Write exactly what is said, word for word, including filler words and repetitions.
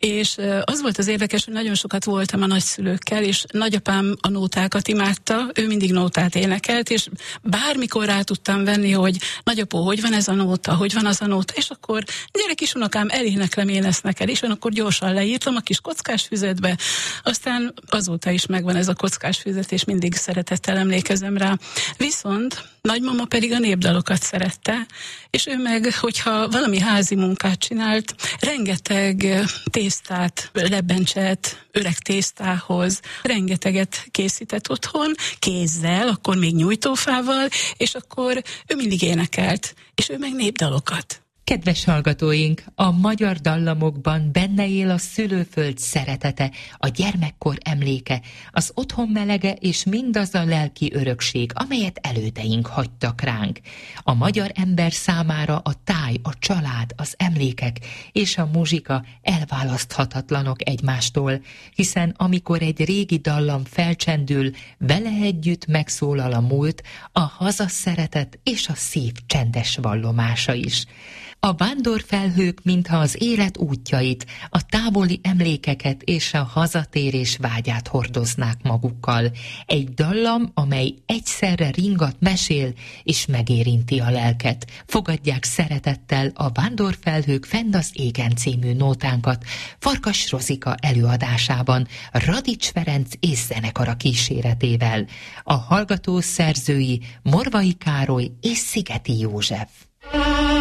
és az volt az érdekes, hogy nagyon sokat voltam a nagyszülőkkel, és nagyapám a nótákat imádta, ő mindig nótát énekelt, és bármikor rá tudtam venni, hogy nagyapó, hogy van ez a nóta, hogy van az a nóta, és akkor gyere kis unokám, eléneklem én ezt neked, és akkor gyorsan leírtam a kis kockás füzetbe, aztán azóta is megvan ez a kockás füzet, és mindig szeretettel emlékezem rá. Viszont nagymama pedig a népdalokat szerette, és ő meg, hogyha valami házi munkát csinált, rengeteg tésztát lebencselt, öreg tésztához, rengeteget készített otthon, kézzel, akkor még nyújtófával, és akkor ő mindig énekelt, és ő meg népdalokat. Kedves hallgatóink, a magyar dallamokban benne él a szülőföld szeretete, a gyermekkor emléke, az otthon melege és mindaz a lelki örökség, amelyet elődeink hagytak ránk. A magyar ember számára a táj, a család, az emlékek és a muzsika elválaszthatatlanok egymástól, hiszen amikor egy régi dallam felcsendül, vele együtt megszólal a múlt, a hazaszeretet és a szív csendes vallomása is. A vándorfelhők, mintha az élet útjait, a távoli emlékeket és a hazatérés vágyát hordoznák magukkal. Egy dallam, amely egyszerre ringat, mesél és megérinti a lelket. Fogadják szeretettel a Vándorfelhők fenn az égen című nótánkat Farkas Rozika előadásában, Radics Ferenc és zenekara kíséretével. A hallgató szerzői Morvai Károly és Szigeti József.